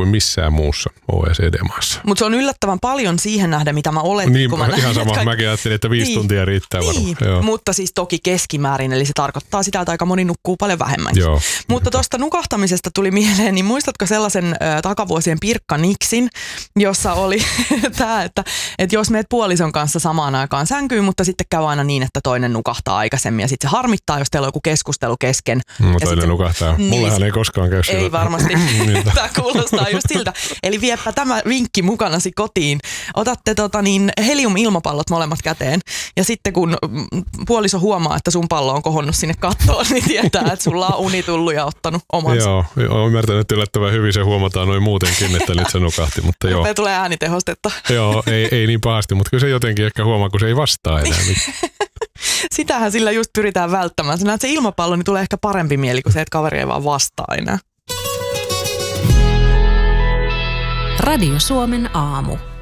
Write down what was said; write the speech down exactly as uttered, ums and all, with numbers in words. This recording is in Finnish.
missään muussa O E C D-maassa. Mutta se on yllättävän paljon siihen nähden, mitä mä oletin. Niin, kun mä ihan näin, sama. kaikki... Mäkin ajattelin, että viisi niin, tuntia riittää niin, varmaan. mutta siis toki keskimäärin, eli se tarkoittaa sitä, että aika moni nukkuu paljon vähemmänkin. Joo. Mutta tuosta nukahtamisesta tuli mieleen, niin muistatko sellaisen ö, takavuosien Pirkka Niksin, jossa oli tämä, että, että jos meet puolison kanssa samaan aikaan sänkyyn, mutta sitten käy aina niin, että toinen nukahtaa aikaisemmin ja sitten se harmittaa, jos teillä on joku keskustelu kesken. No, ja toinen sit, nukahtaa. niin, Mullehan ei koskaan käy sillä. Ei varmasti. Tämä kuulostaa just siltä. Eli viepä tämä vinkki mukanasi kotiin. Otatte tota niin, helium-ilmapallot molemmat käteen ja sitten kun puoliso huomaa, että sun pallo on kohonnut sinne kattoon, niin tietää, että sulla on uni tullut ja ottanut omansa. Joo, olen ymmärtänyt yllättävän hyvin, se huomataan noin muutenkin, että nyt se nukahti, mutta joo. Rupea tulee äänitehostetta. Joo, ei, ei niin pahasti, mutta kyllä se jotenkin ehkä huomaa, kun se ei vastaa enää. Sitähän sillä just pyritään välttämään. Sä näet se ilmapallo, niin tulee ehkä parempi mieli kuin se, että kaveri ei vaan vastaa enää. Radio Suomen aamu.